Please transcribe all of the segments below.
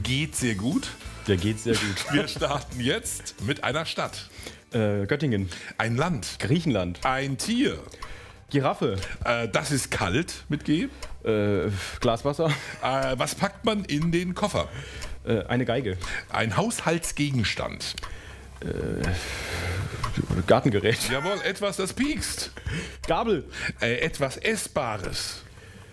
geht sehr gut. Der geht sehr gut. Wir starten jetzt mit einer Stadt. Göttingen. Ein Land. Griechenland. Ein Tier. Giraffe. Das ist kalt mit G. Glaswasser. Was packt man in den Koffer? Eine Geige. Ein Haushaltsgegenstand. Gartengerät. Jawohl, etwas, das piekst. Gabel. Etwas Essbares.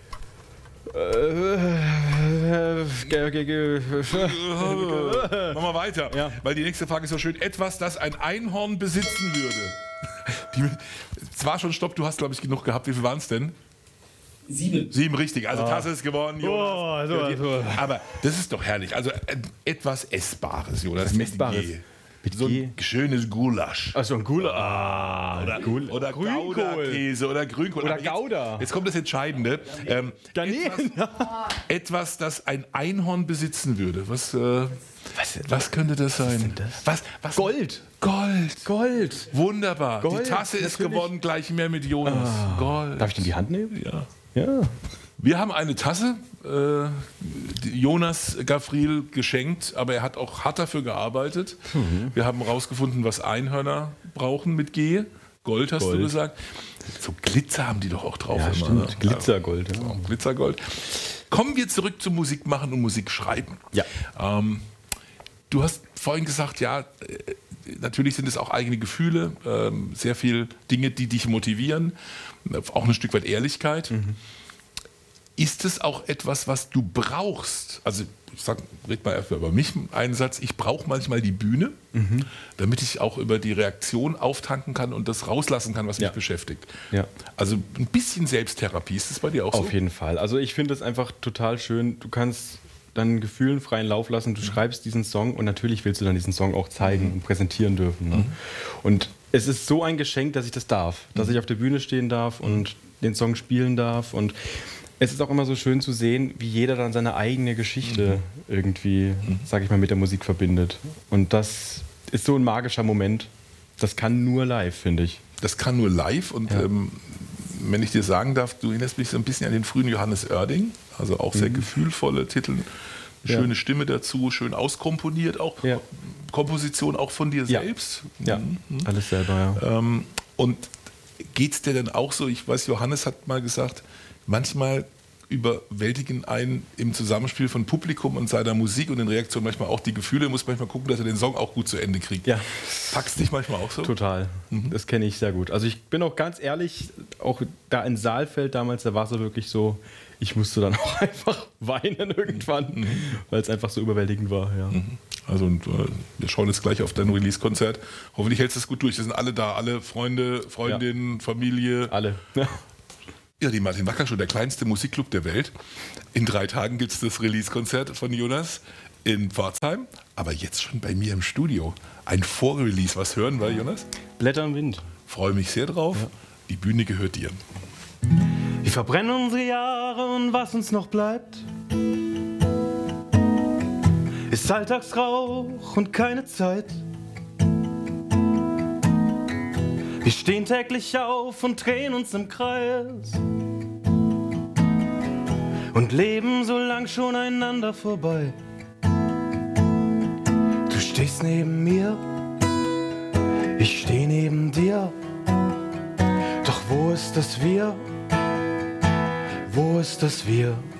Machen wir weiter, Ja. weil die nächste Frage ist so schön. Etwas, das ein Einhorn besitzen würde. Es war schon Stopp, du hast, glaube ich, genug gehabt. Wie viel waren es denn? 7. 7, richtig. Also Tasse ist geworden, Jonas. so. Aber das ist doch herrlich. Also etwas Essbares, Jonas. Mit Essbares. G. Mit So G. ein schönes Gulasch. Achso, ein Gulasch. Oder Grünkohl. Gouda-Käse oder Grünkohl. Oder Aber Gouda. Jetzt kommt das Entscheidende. Daneben. Etwas, das ein Einhorn besitzen würde. Was könnte das sein? Was? Gold. Gold. Wunderbar. Gold, Die Tasse ist natürlich. gewonnen, gleich mehr mit Jonas. Gold. Darf ich denn die Hand nehmen? Ja. Ja. Wir haben eine Tasse, die Jonas Gafriel geschenkt, aber er hat auch hart dafür gearbeitet. Wir haben herausgefunden, was Einhörner brauchen mit G. Gold hast du gesagt. So Glitzer haben die doch auch drauf. Ja, immer, stimmt. ne? Glitzergold. Ja. Ja, Glitzergold. Kommen wir zurück zum Musik machen und Musik schreiben. Ja. Du hast vorhin gesagt, ja, natürlich sind es auch eigene Gefühle, sehr viel Dinge, die dich motivieren, auch ein Stück weit Ehrlichkeit. Ist es auch etwas, was du brauchst? Also red mal erstmal über mich einen Satz. Ich brauche manchmal die Bühne, damit ich auch über die Reaktion auftanken kann und das rauslassen kann, was mich beschäftigt. Ja. Also ein bisschen Selbsttherapie, ist das bei dir auch so? Auf jeden Fall. Also ich finde es einfach total schön. Du kannst deinen Gefühlen freien Lauf lassen. Du schreibst diesen Song und natürlich willst du dann diesen Song auch zeigen und präsentieren dürfen. Ne? Und es ist so ein Geschenk, dass ich das darf. Dass ich auf der Bühne stehen darf und den Song spielen darf. Und es ist auch immer so schön zu sehen, wie jeder dann seine eigene Geschichte irgendwie, sag ich mal, mit der Musik verbindet. Und das ist so ein magischer Moment. Das kann nur live, finde ich. Das kann nur live und wenn ich dir sagen darf, du erinnerst mich so ein bisschen an den frühen Johannes Oerding, also auch sehr gefühlvolle Titel, eine schöne Stimme dazu, schön auskomponiert, auch Komposition auch von dir selbst. Ja, alles selber, ja. Und geht es dir denn auch so, ich weiß, Johannes hat mal gesagt, manchmal überwältigen einen im Zusammenspiel von Publikum und seiner Musik und den Reaktionen manchmal auch die Gefühle. Du musst manchmal gucken, dass er den Song auch gut zu Ende kriegt. Ja. Packst dich manchmal auch so? Total. Das kenne ich sehr gut. Also ich bin auch ganz ehrlich, auch da in Saalfeld damals, da war es so wirklich so, ich musste dann auch einfach weinen irgendwann, weil es einfach so überwältigend war. Ja. Also wir schauen jetzt gleich auf dein Release-Konzert. Hoffentlich hältst du es gut durch. Wir sind alle da, alle Freunde, Freundinnen, Familie. Alle. Ja, die Martin Wacker Show, der kleinste Musikclub der Welt. In 3 Tagen gibt es das Release-Konzert von Jonas in Pforzheim, aber jetzt schon bei mir im Studio. Ein Vorrelease. Was hören wir, Jonas? Blätter im Wind. Freue mich sehr drauf. Ja. Die Bühne gehört dir. Wir verbrennen unsere Jahre und was uns noch bleibt, ist Alltagsrauch und keine Zeit. Wir stehen täglich auf und drehen uns im Kreis und leben so lang schon einander vorbei. Du stehst neben mir, ich steh neben dir. Doch wo ist das Wir? Wo ist das Wir?